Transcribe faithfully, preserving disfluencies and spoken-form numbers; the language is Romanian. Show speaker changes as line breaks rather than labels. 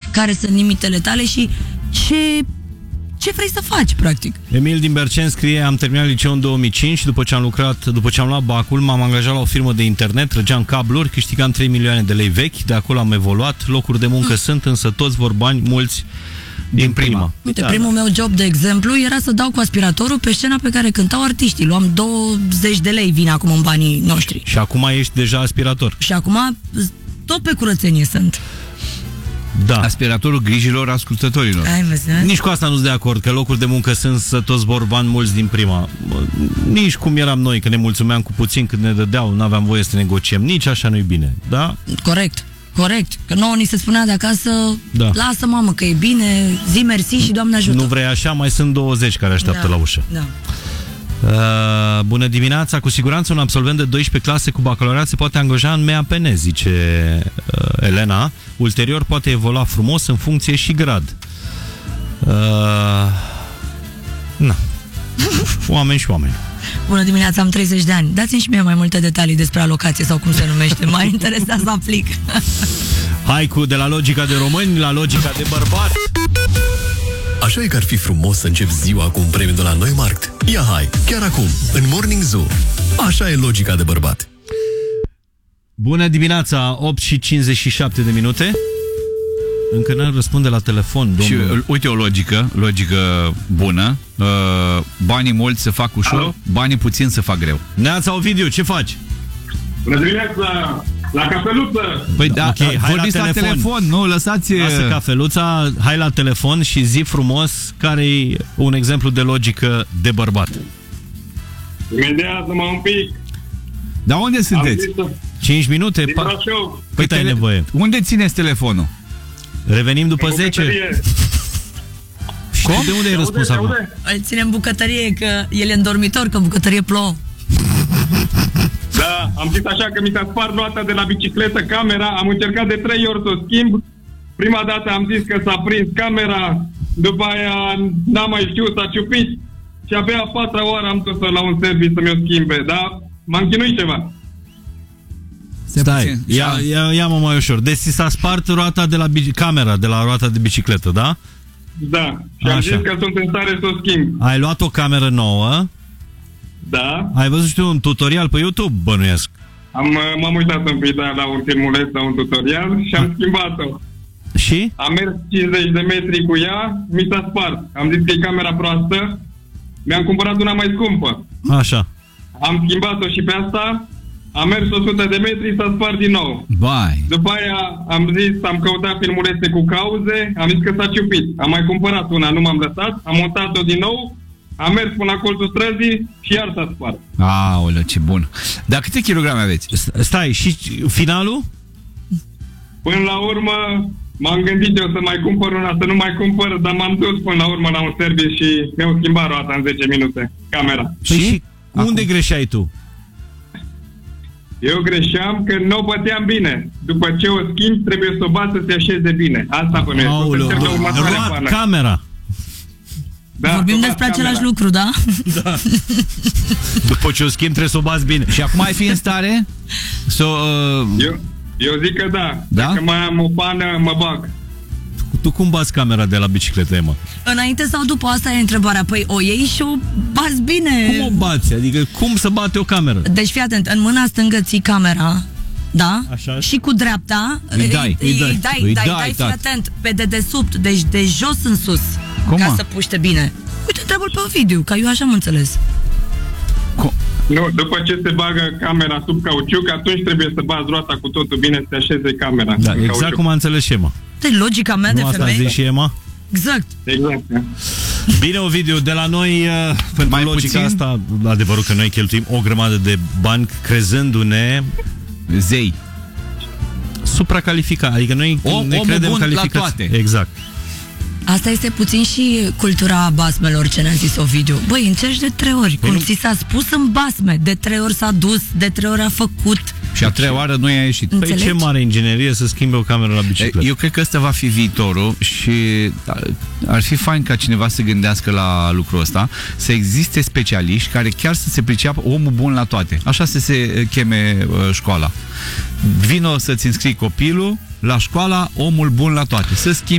care sunt limitele tale și ce, ce vrei să faci, practic.
Emil din Bercen scrie: am terminat liceul în două mii cinci, după ce am lucrat, după ce am luat bacul, m-am angajat la o firmă de internet, trăgeam cabluri, câștigam trei milioane de lei vechi, de acolo am evoluat, locuri de muncă sunt, însă toți vor bani mulți din prima. prima.
Uite, da, primul meu job, de exemplu, era să dau cu aspiratorul pe scena pe care cântau artiștii. Luam douăzeci de lei, vin acum în banii noștri.
Și acum ești deja aspirator.
Și acum tot pe curățenie sunt.
Da.
Aspiratorul grijilor ascultătorilor.
Ai văzut?
Nici cu asta nu-s de acord, că locuri de muncă sunt, să toți vor bani mulți din prima. Nici cum eram noi, că ne mulțumeam cu puțin când ne dădeau, nu aveam voie să negociem. Nici așa nu-i bine, da?
Corect. Corect, că nouă ni se spunea de acasă, da, lasă mamă că e bine, zi mersi și Doamne ajută.
Nu vrei așa, mai sunt douăzeci care așteaptă, da, la ușă.
Da.
Uh, bună dimineața, cu siguranță un absolvent de douăsprezece clase cu bacalaureat se poate angaja în M A P N, zice uh, Elena. Ulterior poate evolua frumos în funcție și grad. Uh, na. Oameni și oameni.
Bună dimineața, am treizeci de ani. Dați-mi și mie mai multe detalii despre alocație sau cum se numește. M-ar interesa să aplic.
Hai cu de la logica de români la logica de bărbați.
Așa e că ar fi frumos să încep ziua cu un premiu de la Neumarkt. Ia hai, chiar acum, în Morning Zoo. Așa e logica de bărbat.
Bună dimineața, opt și cincizeci și șapte de minute. Încă n-ar răspunde la telefon, domnul.
Și uite o logică, logică bună. Uh, banii mulți se fac ușor, alo, banii puțini se fac greu.
Neața, Ovidiu, ce faci?
Bună dimineața, la cafeluță.
Păi da,
okay,
vorbiți la, la telefon. telefon, nu, lăsați...
Lasă cafeluța, hai la telefon și zi frumos care e un exemplu de logică de bărbat.
Imediat, numai un pic.
Dar unde sunteți?
cinci minute?
Din Brașov.
Păi ai nevoie.
Unde țineți telefonul?
Revenim după zece.
Cum?
De unde ai răspuns acum?
Îl ținem în bucătărie, că el e în dormitor, că în bucătărie plouă.
Da, am zis așa că mi s-a spart roata de la bicicletă, camera, am încercat de trei ori să o schimb. Prima dată am zis că s-a prins camera, după aia n-am mai știut, s-a ciupit și abia a patra oară am dus la un serviciu să mi-o schimbe, dar m-am chinuit ceva.
Stai, ia, ia, ia-mă mai ușor. Deci s-a spart roata de la camera, de la roata de bicicletă, da?
Da, și am
așa.
zis că sunt în stare să o schimb.
Ai luat o cameră nouă?
Da.
Ai văzut și un tutorial pe YouTube, bănuiesc?
Am, m-am uitat un pic la un filmuleț, la un tutorial și am schimbat-o.
Și?
Am mers cincizeci de metri cu ea, mi s-a spart. Am zis că e camera proastă, mi-am cumpărat una mai scumpă.
Așa.
Am schimbat-o și pe asta, am mers o sută de metri, s-a spart din nou.
Vai.
După aia am zis, am căutat filmulețe cu cauze, am zis că s-a ciupit. Am mai cumpărat una, nu m-am lăsat, am montat-o din nou, am mers până la colțul străzii și iar s-a spart.
Aoleu, ce bun. Dar câte kilograme aveți?
Stai, și finalul?
Până la urmă, m-am gândit eu să mai cumpăr una, să nu mai cumpăr, dar m-am dus până la urmă la un serviciu și mi-au schimbat roata în zece minute, camera.
Și, și unde greșeai tu?
Eu greșeam că nu o băteam bine. După ce o schimbi, trebuie să o bați să se așeze bine. Asta până
e. Roat camera.
Da,
vorbim despre același camera. lucru, da?
Da. După ce o schimbi, trebuie să o bați bine.
Și acum ai fi în stare? Să, uh...
eu, eu zic că da.
Da?
Dacă mai am o pană, mă bag.
Tu cum bați camera de la bicicletă, Emma?
Înainte sau după? Asta e întrebarea. Păi o iei și o bați bine.
Cum o bați? Adică cum să bate o cameră?
Deci fii atent, în mâna stângă ții camera, da?
Așa.
Și cu dreapta
îi dai, îi, îi dai,
îi dai,
îi
dai,
dai,
dai,
dai
fii atent, pe dedesubt, deci de jos în sus.
Cum,
ca
mă?
să puște bine. Uite, întreabă-l pe Ovidiu, că eu așa am înțeles.
Com?
Nu, după ce se bagă camera sub cauciuc, atunci trebuie să bați roata cu totul bine, să te așeze camera.
Da, exact cauciuc. Cum a înțeles și Emma.
Deci logica mea
nu
de
asta
femeie.
a zis și Emma?
Exact.
Exact. Da.
Bine, Ovidiu, de la noi, uh, pentru
mai
logica
puțin?
asta, adevărul că noi cheltuim o grămadă de bani crezându-ne
zei.
Supracalificat. Adică noi
o,
ne credem calificați.
La toate.
Exact.
Asta este puțin și cultura basmelor, ce ne-a zis Ovidiu. Băi, încerci de trei ori. Cum ți s-a spus în basme. De trei ori s-a dus, de trei ori a făcut.
Și a treia oară nu i-a ieșit.
Păi ce mare inginerie să schimbe o cameră la bicicletă.
Eu cred că ăsta va fi viitorul și ar fi fain ca cineva să gândească la lucrul ăsta, să existe specialiști care chiar să se priceapă, omul bun la toate. Așa să se cheme școala. Vino să-ți înscrii copilul la școala omul bun la toate. Să schimbi